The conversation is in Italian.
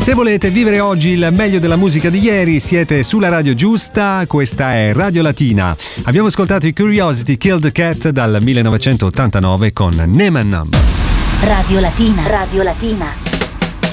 Se volete vivere oggi il meglio della musica di ieri, siete sulla radio giusta, questa è Radio Latina. Abbiamo ascoltato i Curiosity Killed the Cat dal 1989 con Neman. Radio Latina. Radio Latina.